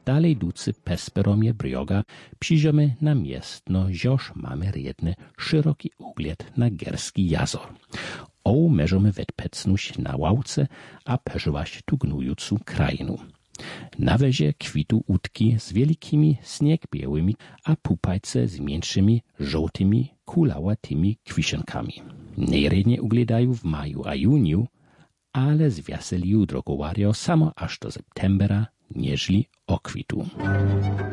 dalej ducy pesperomie brioga przyjdziemy na miestno, zioż mamy jedny szeroki ugled na Gerski jazor. O możemy wetpecnuć na ławce, a przeżywać tu gnującą krainu. Na wezie kwitu utki z wielkimi śniegbiałymi, a pupajce z mniejszymi, żółtymi, kulałatymi kwiszenkami. Nierednie ugledają w maju a juniu, ale zwiaseliją drogowario samo aż do septembra, nieżli o kwitu.